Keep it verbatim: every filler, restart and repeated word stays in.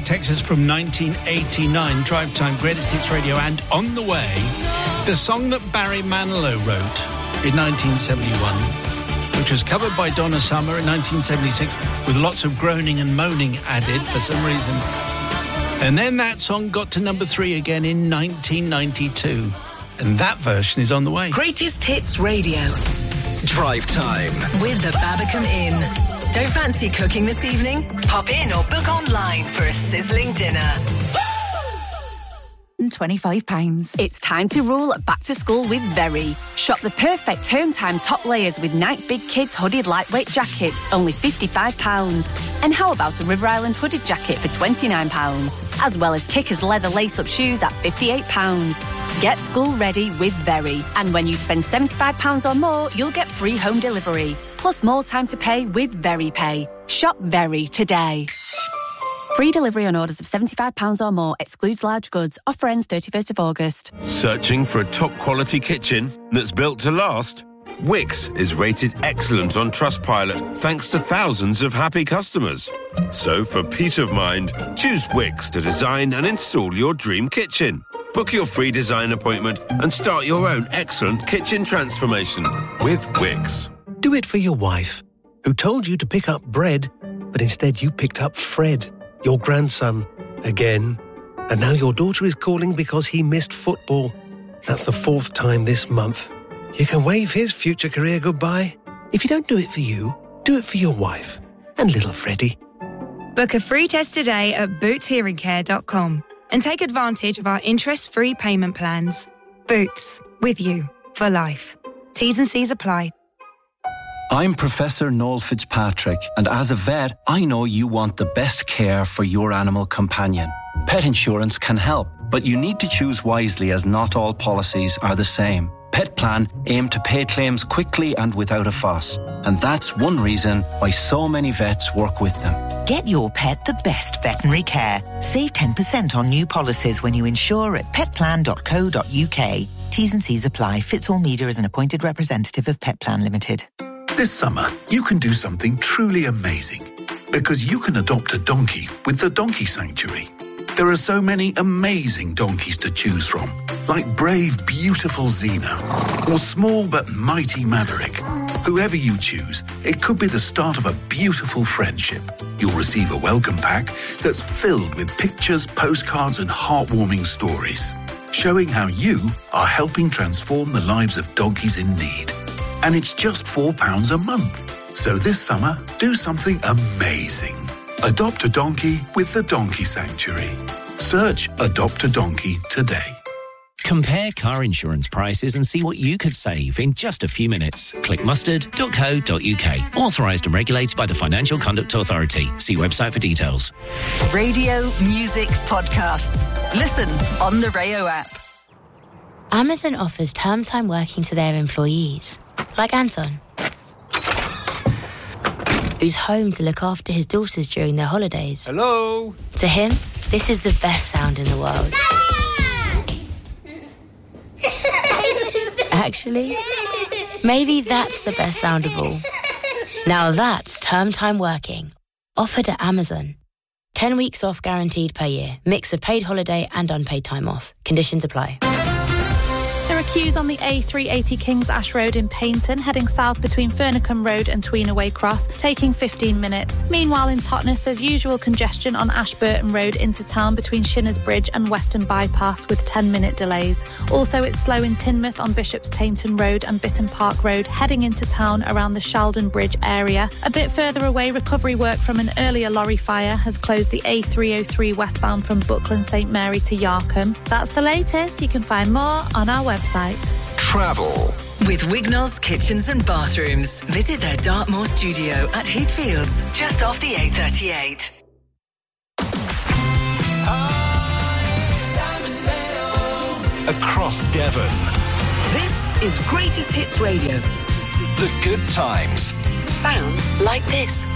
Texas from nineteen eighty-nine. Drive Time, Greatest Hits Radio, and On the Way, the song that Barry Manilow wrote in nineteen seventy-one, which was covered by Donna Summer in nineteen seventy-six, with lots of groaning and moaning added for some reason. And then that song got to number three again in nineteen ninety-two. And that version is on the way. Greatest Hits Radio. Drive Time. With the Babacom Inn. Don't fancy cooking this evening? Pop in or book online for a sizzling dinner. twenty-five pounds. It's time to roll back to school with Very. Shop the perfect term time top layers with Nike Big Kids hooded lightweight jacket, only fifty-five pounds. And how about a River Island hooded jacket for twenty-nine pounds? As well as Kickers leather lace-up shoes at fifty-eight pounds. Get school ready with Very. And when you spend seventy-five pounds or more, you'll get free home delivery. Plus more time to pay with Very Pay. Shop Very today. Free delivery on orders of seventy-five pounds or more. Excludes large goods. Offer ends thirty-first of August. Searching for a top-quality kitchen that's built to last? Wickes is rated excellent on Trustpilot thanks to thousands of happy customers. So for peace of mind, choose Wickes to design and install your dream kitchen. Book your free design appointment and start your own excellent kitchen transformation with Wickes. Do it for your wife, who told you to pick up bread, but instead you picked up Fred, your grandson, again. And now your daughter is calling because he missed football. That's the fourth time this month. You can wave his future career goodbye. If you don't do it for you, do it for your wife and little Freddie. Book a free test today at boots hearing care dot com and take advantage of our interest-free payment plans. Boots, with you for life. T's and C's apply. I'm Professor Noel Fitzpatrick, and as a vet, I know you want the best care for your animal companion. Pet insurance can help, but you need to choose wisely as not all policies are the same. Petplan aim to pay claims quickly and without a fuss, and that's one reason why so many vets work with them. Get your pet the best veterinary care. Save ten percent on new policies when you insure at petplan dot co dot uk. T's and C's apply. Fitz All Media is an appointed representative of Petplan Limited. This summer, you can do something truly amazing because you can adopt a donkey with the Donkey Sanctuary. There are so many amazing donkeys to choose from, like brave, beautiful Xena or small but mighty Maverick. Whoever you choose, it could be the start of a beautiful friendship. You'll receive a welcome pack that's filled with pictures, postcards and heartwarming stories, showing how you are helping transform the lives of donkeys in need. And it's just four pounds a month. So this summer, do something amazing. Adopt a donkey with the Donkey Sanctuary. Search Adopt a Donkey today. Compare car insurance prices and see what you could save in just a few minutes. Click mustard dot co dot uk. Authorised and regulated by the Financial Conduct Authority. See website for details. Radio, music, podcasts. Listen on the Rayo app. Amazon offers term time working to their employees, like Anton, who's home to look after his daughters during their holidays. Hello? To him, this is the best sound in the world. Actually, maybe that's the best sound of all. Now that's term time working, offered at Amazon. Ten weeks off guaranteed per year. Mix of paid holiday and unpaid time off. Conditions apply. There are queues on the A three eighty Kings Ash Road in Paignton, heading south between Furnacombe Road and Tweenaway Cross, taking fifteen minutes. Meanwhile, in Totnes, there's usual congestion on Ashburton Road into town between Shinners Bridge and Western Bypass with ten-minute delays. Also, it's slow in Teignmouth on Bishop's Tainton Road and Bitton Park Road, heading into town around the Sheldon Bridge area. A bit further away, recovery work from an earlier lorry fire has closed the A three oh three westbound from Buckland St Mary to Yarcombe. That's the latest. You can find more on our website. Travel. With Wignall's Kitchens and Bathrooms. Visit their Dartmoor studio at Heathfields, just off the A thirty-eight. Across Devon. This is Greatest Hits Radio. The good times. Sound like this.